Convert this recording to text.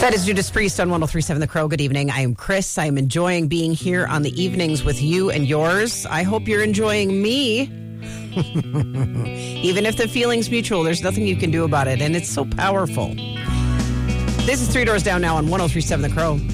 That is Judas Priest on 103.7 The Crow. Good evening. I am Chris. I am enjoying being here on the evenings with you and yours. I hope you're enjoying me. Even if the feeling's mutual, there's nothing you can do about it, and it's so powerful. This is Three Doors Down now on 103.7 The Crow.